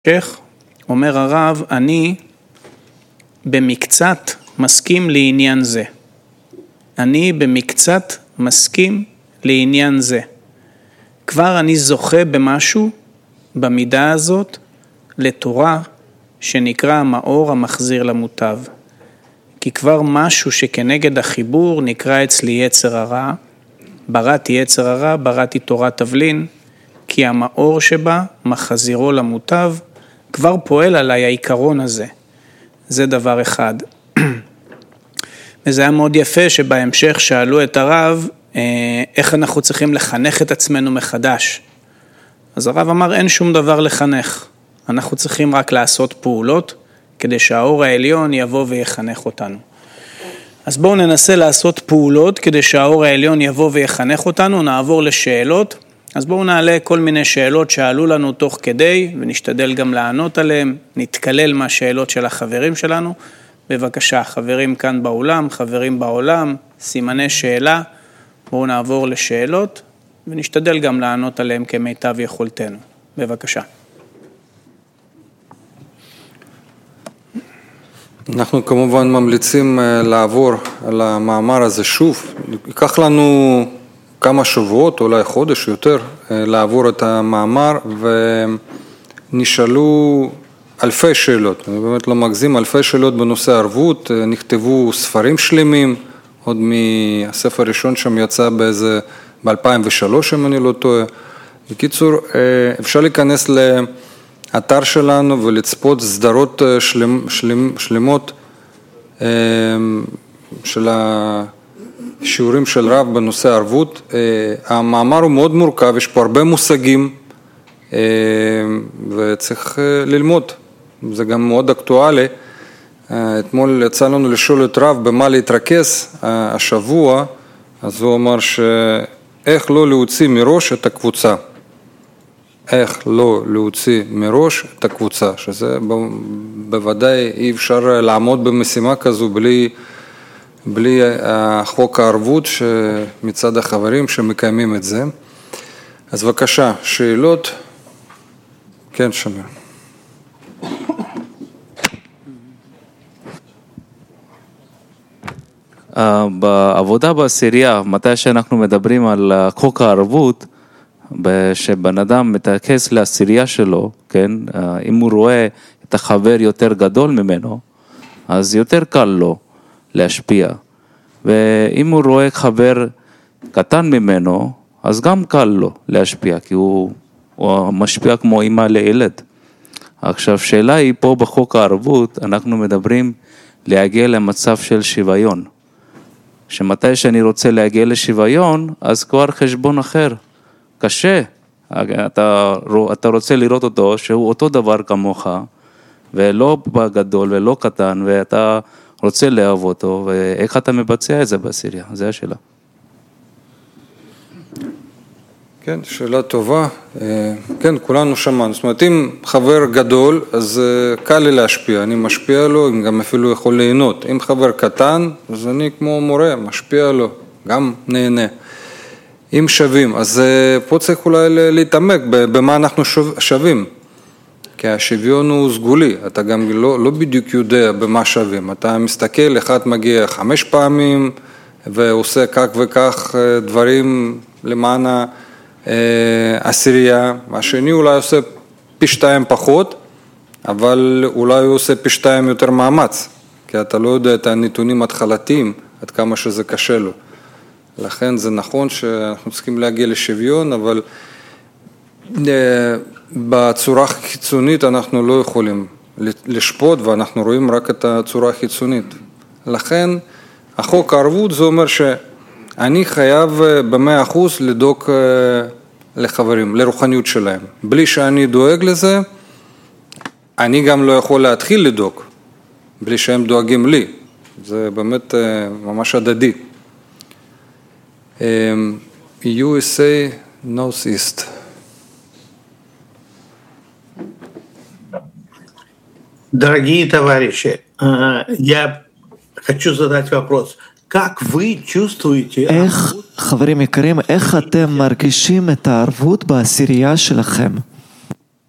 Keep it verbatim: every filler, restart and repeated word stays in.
שייך, אומר הרב, אני במקצת מסכים לעניין זה. אני במקצת מסכים לעניין זה. כבר אני זוכה במשהו, במידה הזאת, לתורה שנקרא המאור המחזיר למוטב. כי כבר משהו שכנגד החיבור נקרא אצלי יצר הרע, בראתי יצר הרע, בראתי תורת תבלין, כי המאור שבה מחזירו למוטב, כבר פועל עליי העיקרון הזה. זה דבר אחד. וזה היה מאוד יפה שבהמשך שאלו את הרב, איך אנחנו צריכים לחנך את עצמנו מחדש. אז הרב אמר, אין שום דבר לחנך. אנחנו צריכים רק לעשות פעולות, כדי שהאור העליון יבוא ויחנך אותנו. אז בואו ננסה לעשות פעולות, כדי שהאור העליון יבוא ויחנך אותנו, נעבור לשאלות. אז בואו נעלה כל מיני שאלות שעלו לנו תוך כדי, ונשתדל גם לענות עליהן, נתקלל מהשאלות של החברים שלנו. בבקשה, חברים כאן באולם, חברים בעולם, סימני שאלה, בואו נעבור לשאלות, ונשתדל גם לענות עליהן כמיטב יכולתנו. בבקשה. אנחנו כמובן ממליצים לעבור על המאמר הזה שוב. ייקח לנו כמה שבועות, אולי חודש יותר, לעבור את המאמר, ונשאלו אלפי שאלות. אני באמת לא מגזים, אלפי שאלות בנושא ערבות, נכתבו ספרים שלמים, עוד מהספר הראשון שם יצא באיזה, ב-אלפיים ושלוש, אם אני לא טועה. בקיצור, אפשר להיכנס לאתר שלנו ולצפות סדרות שלמ, שלמ, שלמות של השיעורים של רב בנושא ערבות. המאמר הוא מאוד מורכב, יש פה הרבה מושגים, וצריך ללמוד. זה גם מאוד אקטואלי. אתמול יצא לנו לשאול את רב במה להתרכז השבוע, אז הוא אמר שאיך לא להוציא מראש את הקבוצה. איך לא להוציא מראש את הקבוצה, שזה בוודאי אי אפשר לעמוד במשימה כזו בלי, בלי חוק הערבות מצד החברים שמקיימים את זה. אז בבקשה, שאלות? כן, שמיר. בעבודה בעשירייה, מתי שאנחנו מדברים על חוק הערבות, שבן אדם מתרכז לעשירייה שלו, כן? אם הוא רואה את החבר יותר גדול ממנו, אז יותר קל לו להשפיע. ואם הוא רואה חבר קטן ממנו, אז גם קל לו להשפיע, כי הוא, הוא משפיע כמו אמא לילד. עכשיו, שאלה היא פה בחוק הערבות, אנחנו מדברים להגיע למצב של שוויון. שמתי שאני רוצה להגיע לשוויון, אז כבר חשבון אחר. קשה, אתה, אתה רוצה לראות אותו שהוא אותו דבר כמוך, ולא גדול ולא קטן, ואתה רוצה לאהוב אותו, ואיך אתה מבצע את זה בעשירייה? זו השאלה. כן, שאלה טובה. כן, כולנו שמענו. זאת אומרת, אם חבר גדול, אז קל לי להשפיע. אני משפיע לו, אם גם אפילו יכול ליהנות. אם חבר קטן, אז אני כמו מורה, משפיע לו, גם נהנה. אם שווים, אז פה צריך אולי להתעמק במה אנחנו שווים. כי השוויון הוא סגולי, אתה גם לא, לא בדיוק יודע במה שווים. אתה מסתכל, אחד מגיע חמש פעמים, ועושה כך וכך דברים למען העשירייה. השני אולי עושה פי שתיים פחות, אבל אולי הוא עושה פי שתיים יותר מאמץ. כי אתה לא יודע את הנתונים התחלתיים, עד כמה שזה קשה לו. לכן זה נכון שאנחנו צריכים להגיע לשוויון, אבל בצורה חיצונית אנחנו לא יכולים לשפוט, ואנחנו רואים רק את הצורה החיצונית. לכן החוק הערבות זה אומר שאני חייב במאה אחוז לדאוג לחברים, לרוחניות שלהם. בלי שאני דואג לזה, אני גם לא יכול להתחיל לדאוג, בלי שהם דואגים לי. זה באמת ממש הדדי. ю эс эй Northeast. Дорогие товарищи, я хочу задать вопрос. Как вы чувствуете... איך, חברים יקרים, איך אתם מרגישים את הערבות בעשירייה שלכם?